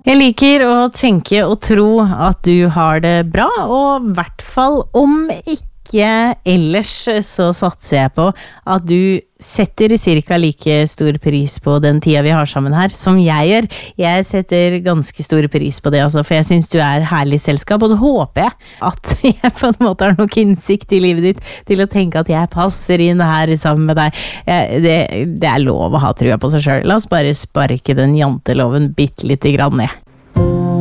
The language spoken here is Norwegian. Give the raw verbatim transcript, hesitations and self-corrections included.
Jeg liker å tenke og tro at du har det bra, og I hvert fall om ikke ellers så satser jeg på at du setter cirka like stor pris på den tida vi har sammen her som jeg gjør. Jeg setter ganske stor pris på det også, for jeg synes du er herlig selskap, og så håper jeg at jeg på en måte har nok innsikt I livet ditt til å tenke at jeg passer inn her sammen med deg. Det, det er lov å ha trua på seg selv. La oss bare sparke den janteloven bitte litt grann ned.